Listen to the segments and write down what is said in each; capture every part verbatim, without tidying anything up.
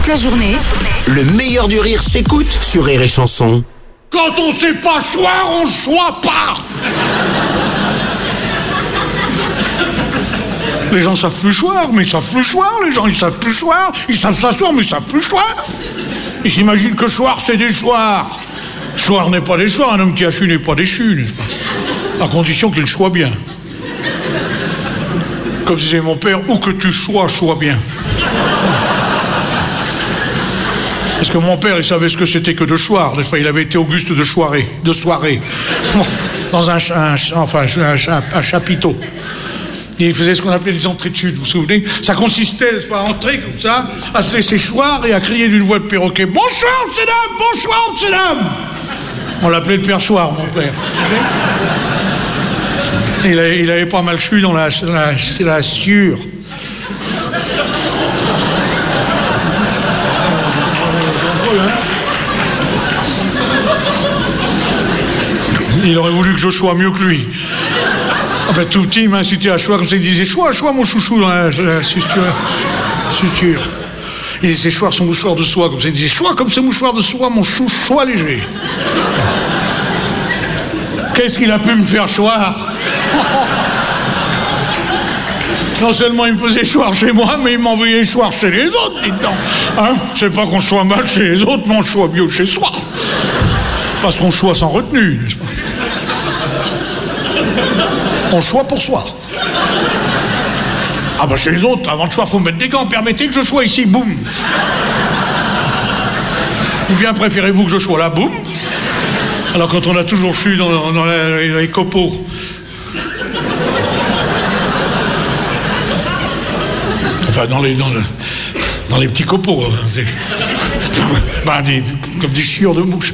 toute la journée, Le meilleur du rire s'écoute sur Rire et Chanson. Quand on sait pas choir, on choit pas. Les gens savent plus choir, mais ils savent plus choir. Les gens, ils savent plus choir. Ils savent s'asseoir, mais ils savent plus choir. Ils s'imaginent que choir, c'est des choirs. Choir n'est pas des choirs. Un homme qui a chu n'est pas déchu, n'est-ce pas? À condition qu'il choie bien. Comme disait mon père, où que tu chois, chois bien. Parce que mon père, il savait ce que c'était que de choir, n'est-ce pas? Il avait été auguste de soirée, de soirée, dans un, un, enfin, un, un chapiteau. Et il faisait ce qu'on appelait les entrées de chute, vous vous souvenez? Ça consistait, n'est-ce pas, à entrer comme ça, à se laisser choir et à crier d'une voix de perroquet. Bonsoir, monsieur dame, bonsoir, monsieur dame. On l'appelait le père Choir, mon père. Il avait, il avait pas mal chu dans la, la, la sciure. Il aurait voulu que je sois mieux que lui. En fait, tout petit, il m'a incité à choix, comme ça, il disait « Choix, choix, mon chouchou, dans la, la suture. » Il disait « Choix, son mouchoir de soie, comme ça, il disait « Choix, comme ce mouchoir de soie, mon chou, choix léger. » Qu'est-ce qu'il a pu me faire choir? Non seulement il me faisait choir chez moi, mais il m'envoyait choir chez les autres, dites donc. Hein? C'est pas qu'on choit mal chez les autres, mais on choit mieux chez soi. Parce qu'on choit sans retenue, n'est-ce pas? On choit pour soi. Ah bah chez les autres, avant de choix, faut mettre des gants. Permettez que je sois ici, boum. Ou bien préférez-vous que je sois là, boum? Alors quand on a toujours chu dans, dans les, les copeaux. Enfin, dans les, dans, le, dans les petits copeaux. Hein, des, bah, des, comme des chiures de mouches.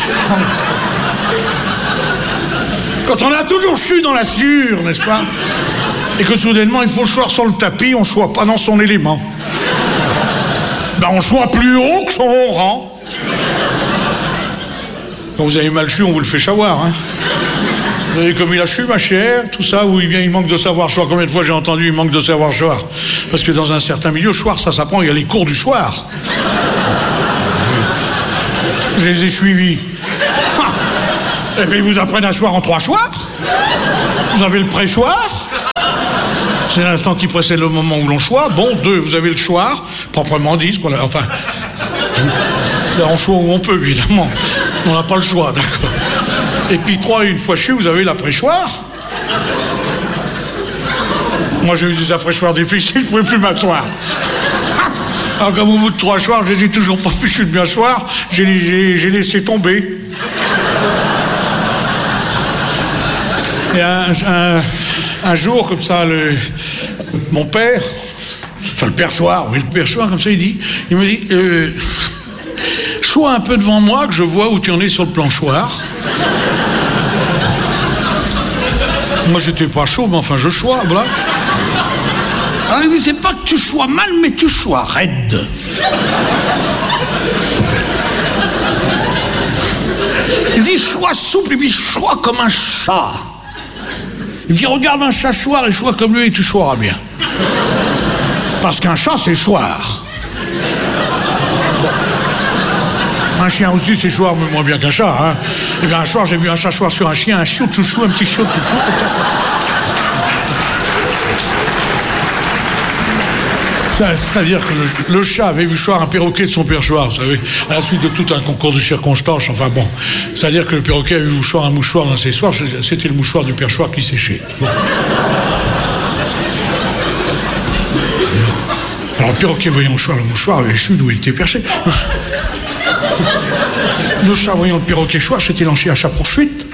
Quand on a toujours chu dans la sciure, n'est-ce pas? Et que soudainement, il faut choir sur le tapis, on ne choit pas dans son élément. Ben, on choit plus haut que son rang. Quand vous avez mal chu, on vous le fait savoir, hein. Vous avez comme il a chu, ma chère, tout ça, où il vient, il manque de savoir choir. Combien de fois j'ai entendu, il manque de savoir choir? Parce que dans un certain milieu, choir, ça s'apprend, il y a les cours du choir. Je les ai suivis. Et puis ils vous apprennent à choir en trois choirs. Vous avez le pré-choir. C'est l'instant qui précède le moment où l'on choit. Bon, deux, vous avez le choir, proprement dit, ce qu'on a, enfin... Là, on choit où on peut, évidemment. On n'a pas le choix, d'accord. Et puis trois, une fois chu, vous avez l'après-choir. Moi, j'ai eu des après-choirs difficiles, je ne pouvais plus m'asseoir. Alors, comme au bout de trois choirs, j'ai dit toujours pas fichu de m'asseoir, j'ai, j'ai laissé tomber. Et un, un, un jour, comme ça, le, mon père, enfin le père Choir, oui, le père Choir, comme ça, il dit, il me dit, euh, chois un peu devant moi, que je vois où tu en es sur le planchoir. Moi, j'étais pas chaud, mais enfin, je chois, voilà. Alors, il dit, c'est pas que tu chois mal, mais tu chois raide. Il dit, chois souple, il dit, chois comme un chat. Il dit, regarde un chat choir et chois comme lui et tu choiras bien. Parce qu'un chat, c'est choir. Un chien aussi, c'est choir, mais moins bien qu'un chat. Hein. Et bien, un soir, j'ai vu un chat choir sur un chien, un chiot de chouchou, un petit chiot de chouchou. C'est-à-dire que le, le chat avait vu choir un perroquet de son perchoir, vous savez, à la suite de tout un concours de circonstances, enfin bon. C'est-à-dire que le perroquet avait vu choir un mouchoir dans ses soirs, c'était le mouchoir du perchoir qui séchait. Bon. Alors le perroquet voyant le mouchoir, le mouchoir avait su d'où il était perché. Le, le chat voyant le perroquet choir, s'était lancé à sa poursuite.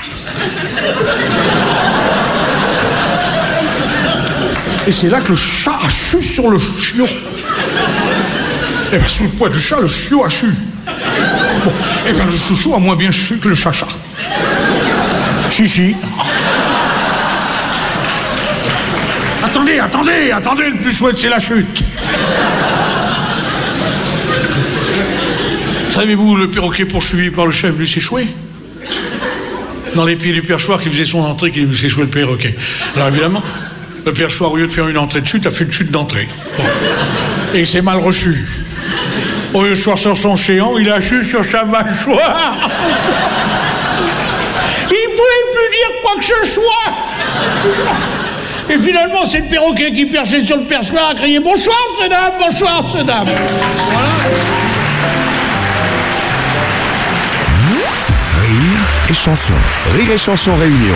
Et c'est là que le chat a chu sur le chiot. Et bien, sous le poids du chat, le chiot a chu. Bon. Et bien, le chouchou a moins bien chu que le chacha. Si, si. Attendez, attendez, attendez, le plus chouette, c'est la chute. Savez-vous, le perroquet poursuivi par le chat lui s'échouer? Dans les pieds du perchoir qui faisait son entrée, qui lui s'échouait le perroquet. Alors évidemment, le perchoir, au lieu de faire une entrée de chute, a fait une chute d'entrée. Bon. Et il s'est mal reçu. Au lieu de choir sur son chéant, il a chu sur sa mâchoire. Il pouvait plus dire quoi que ce soit. Et finalement, c'est le perroquet qui perchait sur le perchoir à crier « Bonsoir, monsieur dame, bonsoir, monsieur dame ». Voilà. Rire et chanson. Rire et chanson réunion.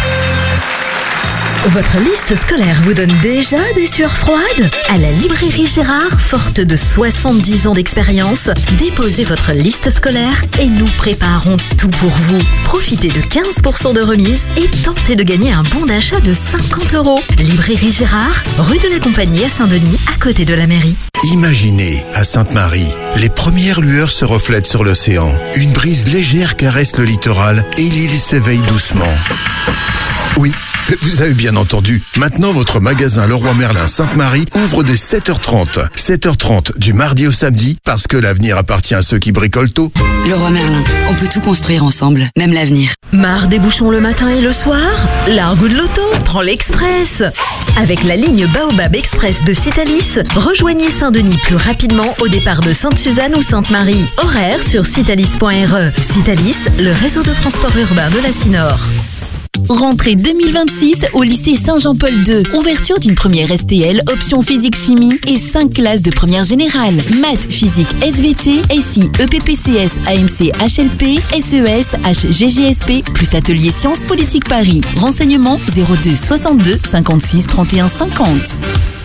Votre liste scolaire vous donne déjà des sueurs froides? À la librairie Gérard, forte de soixante-dix ans d'expérience, déposez votre liste scolaire et nous préparons tout pour vous. Profitez de quinze pour cent de remise et tentez de gagner un bon d'achat de cinquante euros. Librairie Gérard, rue de la Compagnie à Saint-Denis, à côté de la mairie. Imaginez, à Sainte-Marie, les premières lueurs se reflètent sur l'océan. Une brise légère caresse le littoral et l'île s'éveille doucement. Oui, vous avez bien entendu. Maintenant, votre magasin Leroy Merlin Sainte-Marie ouvre dès sept heures trente. sept heures trente du mardi au samedi, parce que l'avenir appartient à ceux qui bricolent tôt. Leroy Merlin, on peut tout construire ensemble, même l'avenir. Marre des bouchons le matin et le soir? L'argot de l'auto prend l'Express. Avec la ligne Baobab Express de Citalis, rejoignez Saint-Denis plus rapidement au départ de Sainte-Suzanne ou Sainte-Marie. Horaire sur citalis point r e. Citalis, le réseau de transport urbain de la Cinor. Rentrée deux mille vingt-six au lycée Saint-Jean-Paul deux. Ouverture d'une première S T L, option physique-chimie et cinq classes de première générale. Maths, physique, S V T, S I, E P P C S, A M C, H L P, S E S, H G G S P, plus atelier sciences politiques Paris. Renseignements zéro deux soixante-deux cinquante-six trente et un cinquante.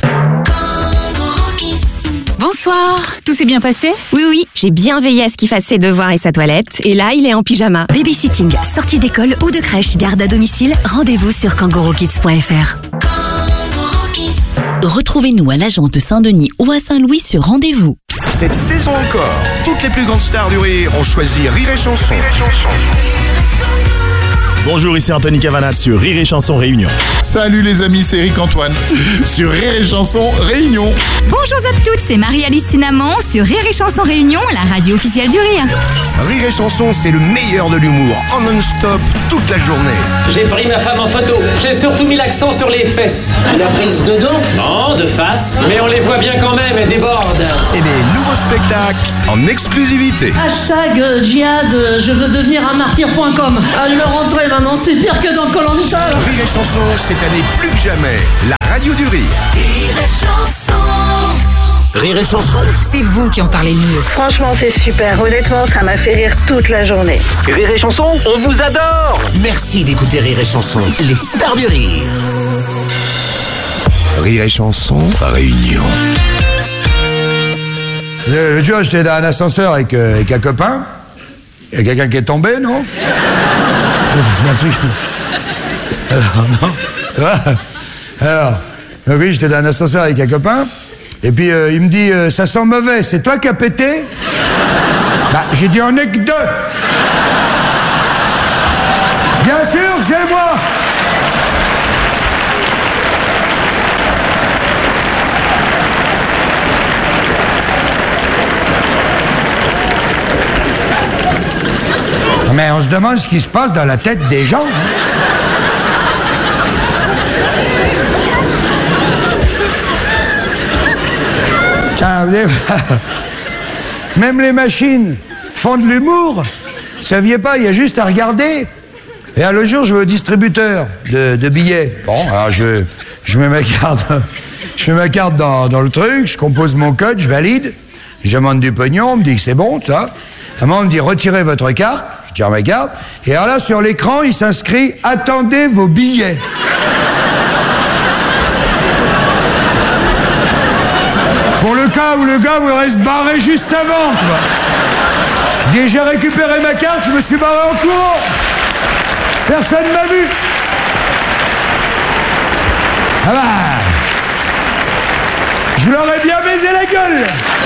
Bonsoir. Tout s'est bien passé? Oui, oui, j'ai bien veillé à ce qu'il fasse ses devoirs et sa toilette. Et là, il est en pyjama. Babysitting, sortie d'école ou de crèche, garde à domicile, rendez-vous sur kangourou kids point f r. Retrouvez-nous à l'agence de Saint-Denis ou à Saint-Louis sur rendez-vous. Cette saison encore, toutes les plus grandes stars du rire ont choisi Rire et chanson. Bonjour, ici Anthony Cavana sur Rire et Chanson Réunion. Salut les amis, c'est Eric Antoine sur Rire et Chanson Réunion. Bonjour à toutes, c'est Marie-Alice Cinnamon sur Rire et Chanson Réunion, la radio officielle du rire. Rire et Chanson, c'est le meilleur de l'humour, en non-stop, toute la journée. J'ai pris ma femme en photo, j'ai surtout mis l'accent sur les fesses. La prise de dos? Non, de face, mais on les voit bien quand même, elles débordent. Et les nouveaux spectacles en exclusivité. Hashtag djihad, je veux devenir un martyr point com. Allez le rentrer maman, c'est pire que dans Koh-Lanta. Rire et Chanson, cette année plus que jamais, la radio du rire. Rire et Chanson. Rire et Chanson. C'est vous qui en parlez le mieux. Franchement, c'est super. Honnêtement, ça m'a fait rire toute la journée. Rire et Chanson, on vous adore. Merci d'écouter Rire et Chanson, les stars du rire. Rire et Chanson, Réunion. Le jour, j'étais dans un ascenseur avec, euh, avec un copain. Il y a quelqu'un qui est tombé, non? Alors, non, ça va? Alors, donc oui, j'étais dans un ascenseur avec un copain. Et puis, euh, il me dit, euh, ça sent mauvais, c'est toi qui as pété? Bah, j'ai dit, on est que deux. Bien sûr, c'est moi. Mais on se demande ce qui se passe dans la tête des gens. Tiens, vous savez, même les machines font de l'humour. Vous saviez pas, il y a juste à regarder. Et un le jour, je vais au distributeur de, de billets. Bon, alors je, je mets ma carte, je mets ma carte dans, dans le truc, je compose mon code, je valide. Je demande du pognon, on me dit que c'est bon, tout ça. À un moment, on me dit retirez votre carte. Je tire ma carte. Et alors là, sur l'écran, il s'inscrit « Attendez vos billets ». Pour le cas où le gars voudrait se barrer juste avant, tu vois. Dès que j'ai récupéré ma carte, je me suis barré en courant. Personne ne m'a vu. Ah bah... Je leur ai bien baisé la gueule.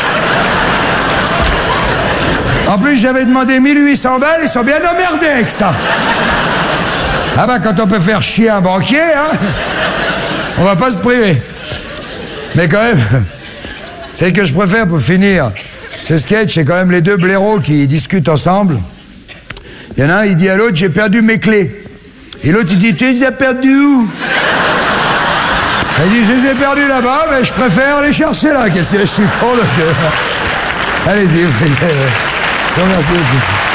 En plus, j'avais demandé mille huit cents balles, ils sont bien emmerdés avec ça. Ah bah, quand on peut faire chier un banquier, hein, on va pas se priver. Mais quand même, celle que je préfère pour finir, ce sketch, c'est quand même les deux blaireaux qui discutent ensemble. Il y en a un, il dit à l'autre, j'ai perdu mes clés. Et l'autre, il dit, tu les as perdues où? Il dit, je les ai perdues là-bas, mais je préfère les chercher là. Qu'est-ce que je suis con, le gars. Allez-y, vous faites... Je vous remercie beaucoup.